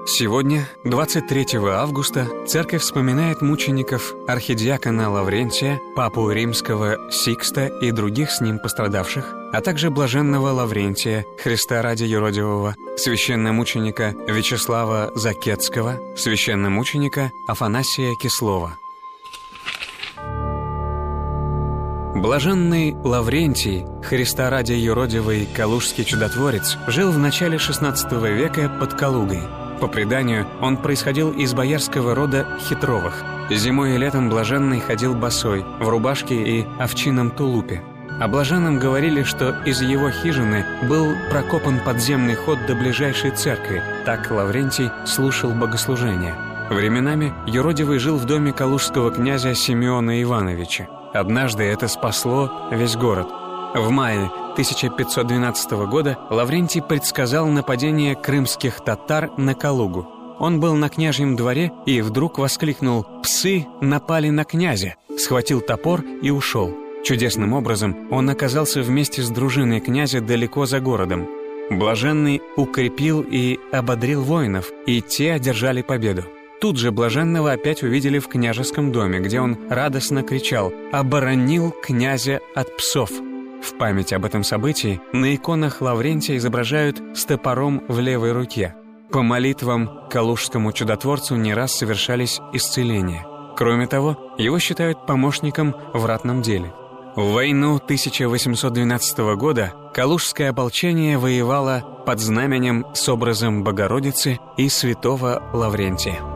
Сегодня, 23 августа, церковь вспоминает мучеников архидиакона Лаврентия, папу римского Сикста и других с ним пострадавших, а также блаженного Лаврентия, Христа ради юродивого, священномученика Вячеслава Закетского, священномученика Афанасия Кислова. Блаженный Лаврентий, Христа ради юродивый калужский чудотворец, жил в начале XVI века под Калугой. По преданию, он происходил из боярского рода Хитровых. Зимой и летом блаженный ходил босой, в рубашке и овчинном тулупе. О блаженном говорили, что из его хижины был прокопан подземный ход до ближайшей церкви. Так Лаврентий слушал богослужения. Временами юродивый жил в доме калужского князя Симеона Ивановича. Однажды это спасло весь город. В мае 1512 года Лаврентий предсказал нападение крымских татар на Калугу. Он был на княжьем дворе и вдруг воскликнул: «Псы напали на князя!», схватил топор и ушел. Чудесным образом он оказался вместе с дружиной князя далеко за городом. Блаженный укрепил и ободрил воинов, и те одержали победу. Тут же блаженного опять увидели в княжеском доме, где он радостно кричал: «Оборонил князя от псов!». В память об этом событии на иконах Лаврентия изображают с топором в левой руке. По молитвам калужскому чудотворцу не раз совершались исцеления. Кроме того, его считают помощником в ратном деле. В войну 1812 года калужское ополчение воевало под знаменем с образом Богородицы и святого Лаврентия.